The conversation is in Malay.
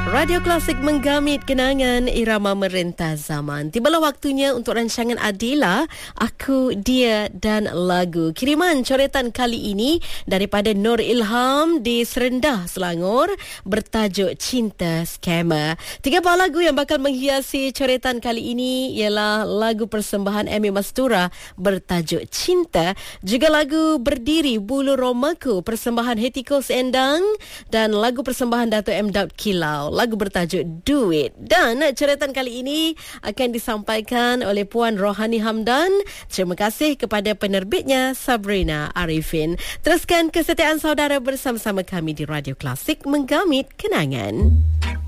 Radio Klasik menggamit kenangan irama merentah zaman. Tibalah waktunya untuk rancangan Adila, Aku, Dia dan Lagu. Kiriman coretan kali ini daripada Nur Ilham di Serendah, Selangor bertajuk Cinta Scammer. 3 buah lagu yang bakal menghiasi coretan kali ini ialah lagu persembahan Amy Mastura bertajuk Cinta, juga lagu Berdiri Bulu Romaku persembahan Hetikos Endang dan lagu persembahan Dato' M. Daud Kilau, lagu bertajuk Do It. Dan coretan kali ini akan disampaikan oleh Puan Rohani Hamdan. Terima kasih kepada penerbitnya Sabrina Arifin. Teruskan kesetiaan saudara bersama-sama kami di Radio Klasik menggamit kenangan.